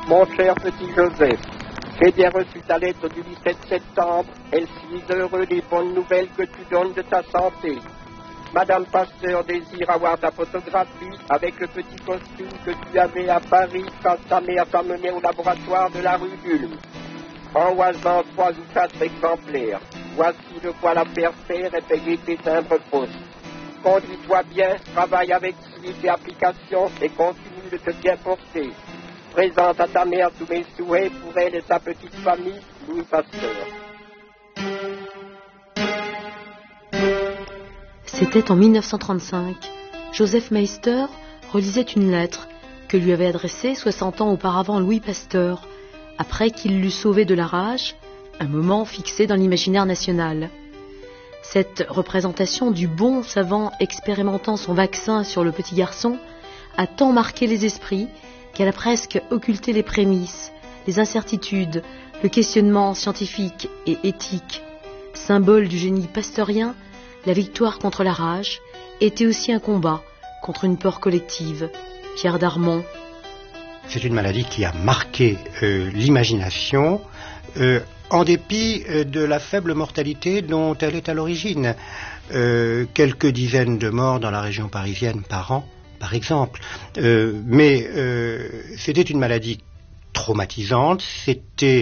Mon cher petit Joseph, j'ai bien reçu ta lettre du 17 septembre. Elle suis heureux des bonnes nouvelles que tu donnes de ta santé. Madame Pasteur désire avoir ta photographie avec le petit costume que tu avais à Paris quand ta mère t'a mené au laboratoire de la rue d'Ulm. Envoie-en 3 ou 4 exemplaires. Voici de quoi la faire faire et payer tes timbres postes. Conduis-toi bien, travaille avec suite et application et continue de te bien porter. Présente à ta mère tous mes souhaits pour elle et sa petite famille, Louis Pasteur. C'était en 1935. Joseph Meister relisait une lettre que lui avait adressée 60 ans auparavant Louis Pasteur, après qu'il l'eut sauvé de la rage, un moment fixé dans l'imaginaire national. Cette représentation du bon savant expérimentant son vaccin sur le petit garçon a tant marqué les esprits qu'elle a presque occulté les prémices, les incertitudes, le questionnement scientifique et éthique. Symbole du génie pasteurien, la victoire contre la rage était aussi un combat contre une peur collective. Pierre Darmon. C'est une maladie qui a marqué l'imagination, en dépit de la faible mortalité dont elle est à l'origine. Quelques dizaines de morts dans la région parisienne par an, par exemple. Mais c'était une maladie traumatisante, c'était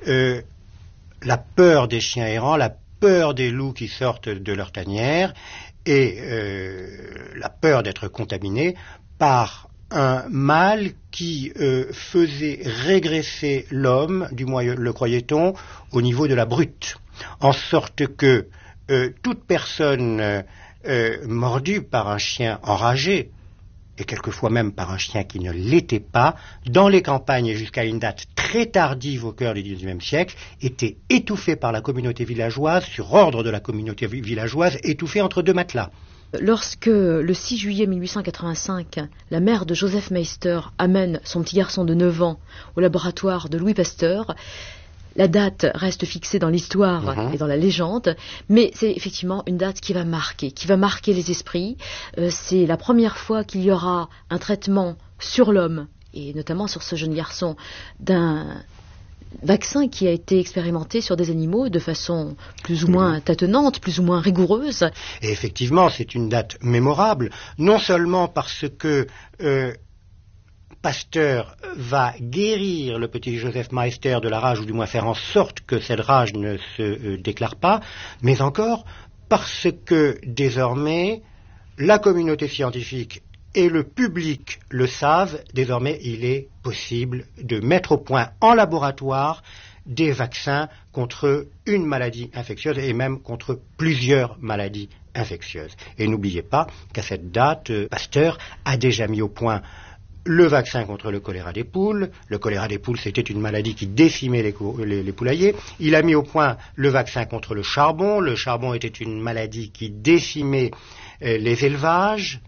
la peur des chiens errants, la peur des loups qui sortent de leur tanière et la peur d'être contaminé par un mal qui faisait régresser l'homme, du moins le croyait-on, au niveau de la brute, en sorte que toute personne mordue par un chien enragé, et quelquefois même par un chien qui ne l'était pas, dans les campagnes et jusqu'à une date très tardive au cœur du XIXe siècle, était étouffée par la communauté villageoise, sur ordre de la communauté villageoise, étouffée entre 2 matelas. Lorsque, le 6 juillet 1885, la mère de Joseph Meister amène son petit garçon de 9 ans au laboratoire de Louis Pasteur, la date reste fixée dans l'histoire et dans la légende, mais c'est effectivement une date qui va marquer les esprits. C'est la première fois qu'il y aura un traitement sur l'homme, et notamment sur ce jeune garçon, d'un vaccin qui a été expérimenté sur des animaux de façon plus ou moins tâtonnante, plus ou moins rigoureuse. Et effectivement, c'est une date mémorable, non seulement parce que Pasteur va guérir le petit Joseph Meister de la rage, ou du moins faire en sorte que cette rage ne se déclare pas, mais encore parce que désormais la communauté scientifique et le public le savent, désormais il est possible de mettre au point en laboratoire des vaccins contre une maladie infectieuse et même contre plusieurs maladies infectieuses. Et n'oubliez pas qu'à cette date, Pasteur a déjà mis au point le vaccin contre le choléra des poules. Le choléra des poules, c'était une maladie qui décimait les poulaillers. Il a mis au point le vaccin contre le charbon. Le charbon était une maladie qui décimait les élevages.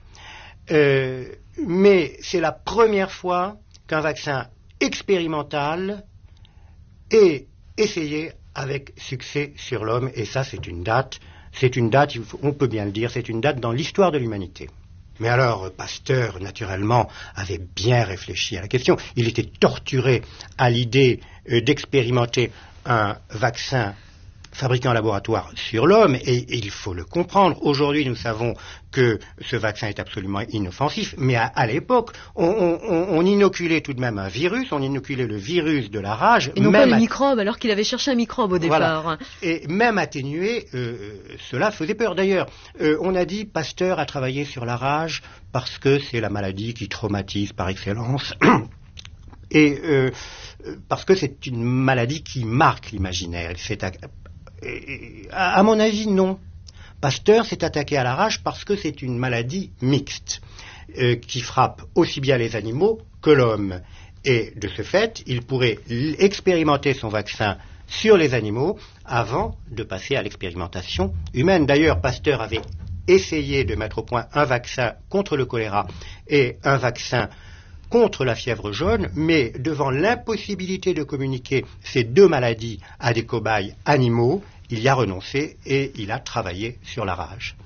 Mais c'est la première fois qu'un vaccin expérimental est essayé avec succès sur l'homme. Et ça, c'est une date, on peut bien le dire, c'est une date dans l'histoire de l'humanité. Mais alors, Pasteur, naturellement, avait bien réfléchi à la question. Il était torturé à l'idée d'expérimenter un vaccin fabriqué en laboratoire sur l'homme, et il faut le comprendre. Aujourd'hui, nous savons que ce vaccin est absolument inoffensif, mais à l'époque, on inoculait tout de même un virus, on inoculait le virus de la rage. Et non pas les microbes, alors qu'il avait cherché un microbe au départ. Voilà. Et même atténué, cela faisait peur. D'ailleurs, on a dit Pasteur a travaillé sur la rage parce que c'est la maladie qui traumatise par excellence. Et parce que c'est une maladie qui marque l'imaginaire. À mon avis, non. Pasteur s'est attaqué à la rage parce que c'est une maladie mixte qui frappe aussi bien les animaux que l'homme. Et de ce fait, il pourrait expérimenter son vaccin sur les animaux avant de passer à l'expérimentation humaine. D'ailleurs, Pasteur avait essayé de mettre au point un vaccin contre le choléra et un vaccin contre la fièvre jaune, mais devant l'impossibilité de communiquer ces 2 maladies à des cobayes animaux, il y a renoncé et il a travaillé sur la rage.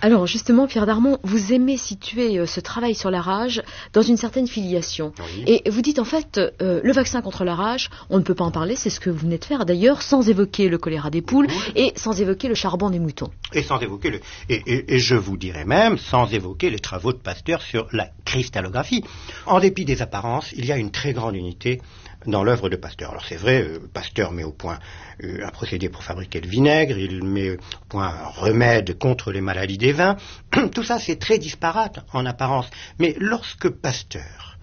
Alors justement, Pierre Darmon, vous aimez situer ce travail sur la rage dans une certaine filiation. Oui. Et vous dites en fait, le vaccin contre la rage, on ne peut pas en parler, c'est ce que vous venez de faire d'ailleurs, sans évoquer le choléra des poules et sans évoquer le charbon des moutons. Et sans évoquer et je vous dirais même, sans évoquer les travaux de Pasteur sur la cristallographie. En dépit des apparences, il y a une très grande unité dans l'œuvre de Pasteur. Alors c'est vrai, Pasteur met au point un procédé pour fabriquer le vinaigre, il met au point un remède contre les maladies des vins. Tout ça c'est très disparate en apparence. Mais lorsque Pasteur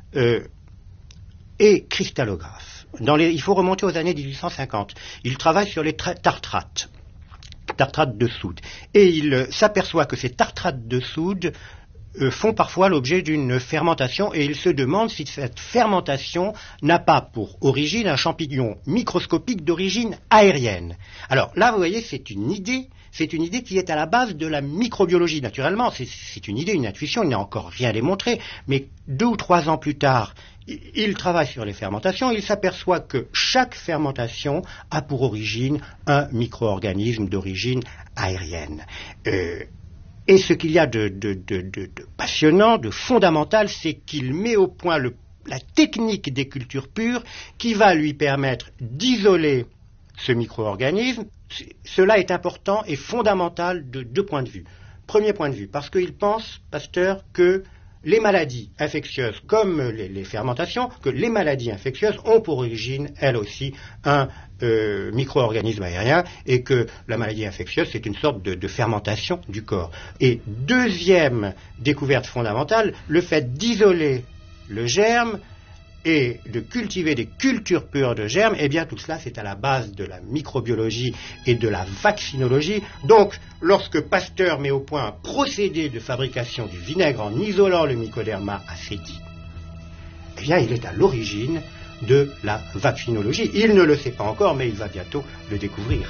est cristallographe, il faut remonter aux années 1850, il travaille sur les tartrates de soude. Et il s'aperçoit que ces tartrates de soude font parfois l'objet d'une fermentation et il se demande si cette fermentation n'a pas pour origine un champignon microscopique d'origine aérienne. Alors là, vous voyez, c'est une idée qui est à la base de la microbiologie. Naturellement, c'est une idée, une intuition, il n'a encore rien démontré, mais 2 ou 3 ans plus tard, il travaille sur les fermentations, il s'aperçoit que chaque fermentation a pour origine un micro-organisme d'origine aérienne. Et ce qu'il y a de passionnant, de fondamental, c'est qu'il met au point la technique des cultures pures qui va lui permettre d'isoler ce micro-organisme. Cela est important et fondamental de 2 points de vue. Premier point de vue, parce qu'il pense, Pasteur, que les maladies infectieuses, comme les fermentations, que les maladies infectieuses ont pour origine, elles aussi, un micro-organisme aérien et que la maladie infectieuse, c'est une sorte de fermentation du corps. Et deuxième découverte fondamentale, le fait d'isoler le germe et de cultiver des cultures pures de germes, eh bien tout cela c'est à la base de la microbiologie et de la vaccinologie. Donc lorsque Pasteur met au point un procédé de fabrication du vinaigre en isolant le Mycoderma aceti, eh bien il est à l'origine de la vaccinologie. Il ne le sait pas encore, mais il va bientôt le découvrir.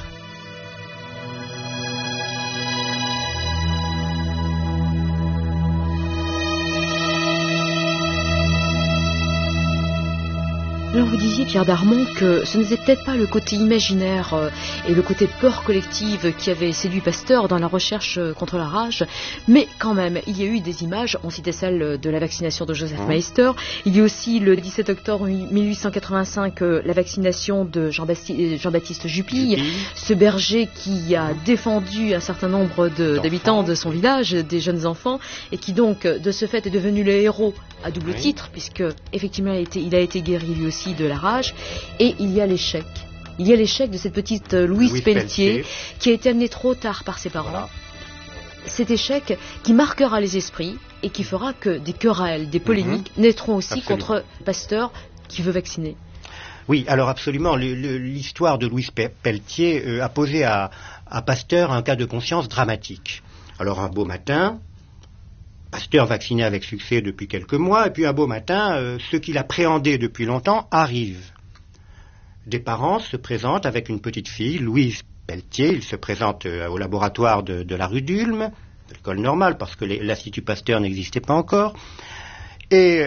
Alors vous disiez, Pierre Darmon, que ce n'était peut-être pas le côté imaginaire et le côté peur collective qui avait séduit Pasteur dans la recherche contre la rage, mais quand même, il y a eu des images, on citait celle de la vaccination de Joseph Meister, il y a aussi le 17 octobre 1885 la vaccination de Jean-Baptiste Jupille, ce berger qui a défendu un certain nombre d'habitants de son village, des jeunes enfants, et qui donc, de ce fait, est devenu le héros à double titre, puisque effectivement il a été guéri lui aussi de la rage, et il y a l'échec. Il y a l'échec de cette petite Louise Pelletier qui a été amenée trop tard par ses parents. Voilà. Cet échec qui marquera les esprits et qui fera que des querelles, des polémiques naîtront aussi contre Pasteur qui veut vacciner. Oui, alors absolument. L'histoire de Louise Pelletier a posé à Pasteur un cas de conscience dramatique. Alors un beau matin, Pasteur vacciné avec succès depuis quelques mois, et puis un beau matin, ce qu'il appréhendait depuis longtemps arrive. Des parents se présentent avec une petite fille, Louise Pelletier. Ils se présentent au laboratoire de la rue d'Ulm, de l'école normale, parce que l'Institut Pasteur n'existait pas encore, et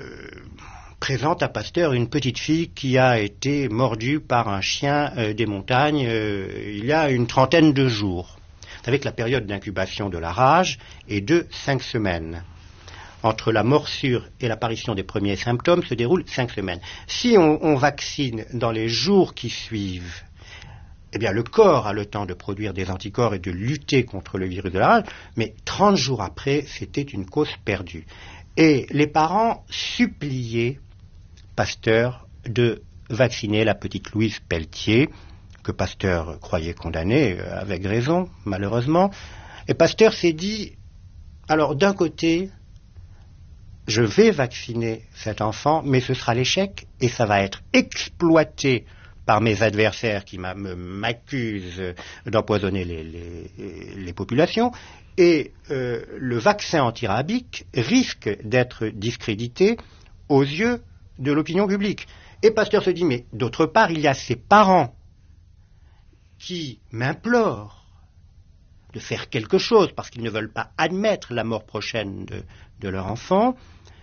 présentent à Pasteur une petite fille qui a été mordue par un chien des montagnes il y a une trentaine de jours. Vous savez que la période d'incubation de la rage est de 5 semaines. Entre la morsure et l'apparition des premiers symptômes se déroulent 5 semaines. Si on vaccine dans les jours qui suivent, eh bien le corps a le temps de produire des anticorps et de lutter contre le virus de la rage, mais 30 jours après, c'était une cause perdue. Et les parents suppliaient Pasteur de vacciner la petite Louise Pelletier, que Pasteur croyait condamnée, avec raison, malheureusement. Et Pasteur s'est dit, alors d'un côté, je vais vacciner cet enfant, mais ce sera l'échec, et ça va être exploité par mes adversaires qui m'accusent d'empoisonner les populations, et le vaccin antirabique risque d'être discrédité aux yeux de l'opinion publique. Et Pasteur se dit, mais d'autre part, il y a ses parents qui m'implorent de faire quelque chose parce qu'ils ne veulent pas admettre la mort prochaine de leur enfant.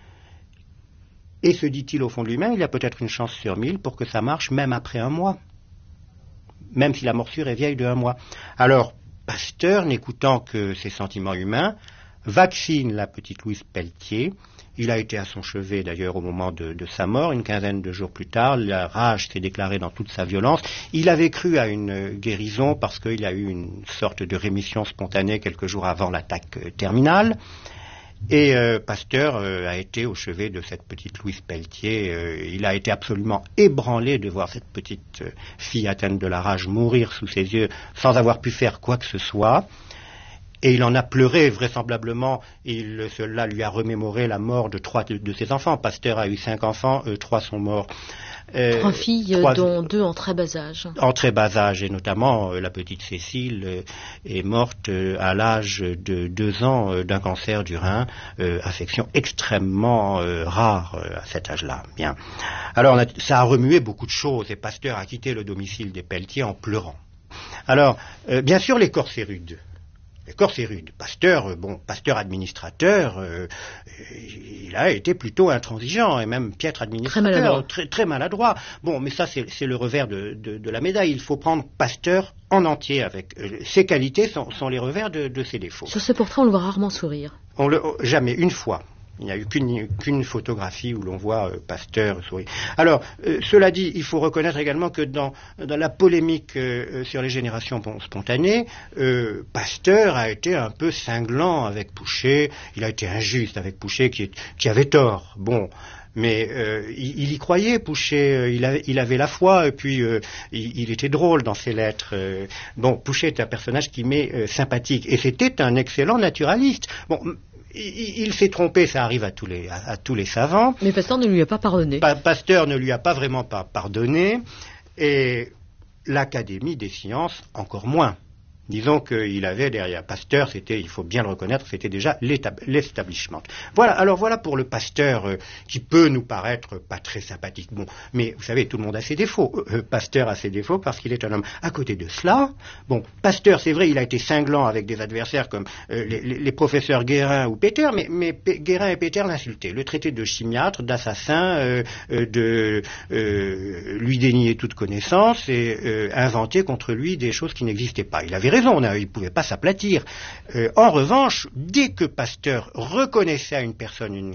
Et se dit-il au fond de lui-même, il y a peut-être une chance sur 1000 pour que ça marche même après 1 mois, même si la morsure est vieille de 1 mois. Alors, Pasteur, n'écoutant que ses sentiments humains, vaccine la petite Louise Pelletier. Il a été à son chevet d'ailleurs au moment de sa mort, une quinzaine de jours plus tard. La rage s'est déclarée dans toute sa violence. Il avait cru à une guérison parce qu'il a eu une sorte de rémission spontanée quelques jours avant l'attaque terminale. Et Pasteur a été au chevet de cette petite Louise Pelletier. Il a été absolument ébranlé de voir cette petite fille atteinte de la rage mourir sous ses yeux sans avoir pu faire quoi que ce soit. Et il en a pleuré, vraisemblablement. Cela lui a remémoré la mort de 3 de ses enfants. Pasteur a eu 5 enfants, 3 sont morts. 3 filles, dont 2 en très bas âge. En très bas âge, et notamment la petite Cécile est morte à l'âge de 2 ans d'un cancer du rein, affection extrêmement rare à cet âge-là. Bien. Alors ça a remué beaucoup de choses, et Pasteur a quitté le domicile des Pelletier en pleurant. Alors, bien sûr, l'écorce est rude. L'écorce est rude. Pasteur administrateur, il a été plutôt intransigeant et même piètre administrateur, très maladroit. Bon, mais ça c'est le revers de la médaille. Il faut prendre Pasteur en entier avec ses qualités sont les revers de ses défauts. Sur ce portrait, on le voit rarement sourire. Jamais, une fois. Il n'y a eu qu'une photographie où l'on voit Pasteur sourire. Alors, cela dit, il faut reconnaître également que dans la polémique sur les générations spontanées, Pasteur a été un peu cinglant avec Pouchet. Il a été injuste avec Pouchet qui avait tort. Bon. Mais il y croyait, Pouchet, il avait la foi, et puis il était drôle dans ses lettres. Pouchet est un personnage qui m'est sympathique, et c'était un excellent naturaliste. Bon, il s'est trompé, ça arrive à tous les savants. Mais Pasteur ne lui a pas pardonné. Pasteur ne lui a pas vraiment pardonné, et l'Académie des sciences encore moins. Disons qu'il avait derrière Pasteur, il faut bien le reconnaître, c'était déjà l'establishment. Voilà pour le Pasteur qui peut nous paraître pas très sympathique. Bon, mais vous savez, tout le monde a ses défauts. Pasteur a ses défauts parce qu'il est un homme. À côté de cela, Pasteur, c'est vrai, il a été cinglant avec des adversaires comme les professeurs Guérin ou Péter, mais Guérin et Péter l'insultaient. Le traité de chimiâtre, d'assassin, de lui dénier toute connaissance et inventer contre lui des choses qui n'existaient pas. Il avait raison, il ne pouvait pas s'aplatir. En revanche, dès que Pasteur reconnaissait à une personne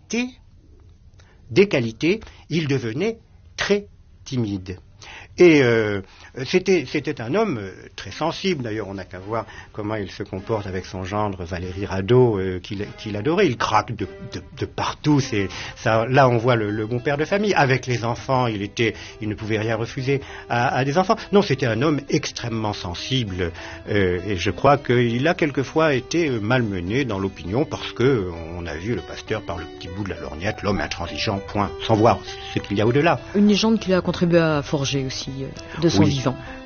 des qualités, il devenait très timide. Et c'était un homme très sensible. D'ailleurs, on n'a qu'à voir comment il se comporte avec son gendre Valérie Radeau, qu'il adorait. Il craque de partout. Là, on voit le bon père de famille. Avec les enfants, il ne pouvait rien refuser à des enfants. Non, c'était un homme extrêmement sensible. Et je crois qu'il a quelquefois été malmené dans l'opinion parce que on a vu le Pasteur par le petit bout de la lorgnette, l'homme intransigeant, point, sans voir ce qu'il y a au-delà. Une légende qui lui a contribué à forger aussi de son vivant.